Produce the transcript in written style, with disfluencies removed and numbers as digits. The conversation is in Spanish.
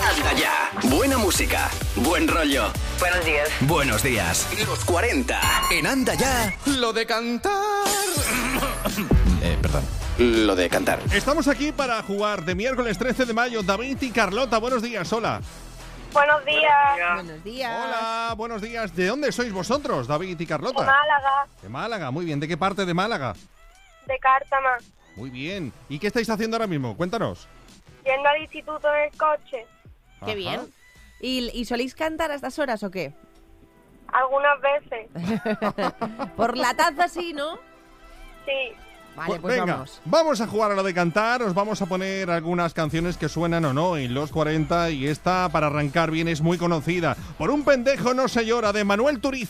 Anda ya. Buena música, buen rollo. Buenos días. Buenos días. Los 40 en Anda ya. Lo de cantar. Perdón. Lo de cantar. Estamos aquí para jugar de miércoles 13 de mayo. David y Carlota, buenos días, hola. Buenos días. Buenos días. Hola, buenos días. ¿De dónde sois vosotros, David y Carlota? De Málaga, De Málaga, muy bien. ¿De qué parte de Málaga? de Cártama. Muy bien. ¿Y qué estáis haciendo ahora mismo? Cuéntanos. Yendo al instituto en el coche. Qué Ajá. bien. ¿Y soléis cantar a estas horas o qué? Algunas veces. Por la taza sí, ¿no? Sí. Vale, pues venga, vamos. a jugar a lo de cantar. Os vamos a poner algunas canciones que suenan o no en los 40. Y esta, para arrancar bien, es muy conocida. Por un pendejo no se llora, de Manuel Turizo.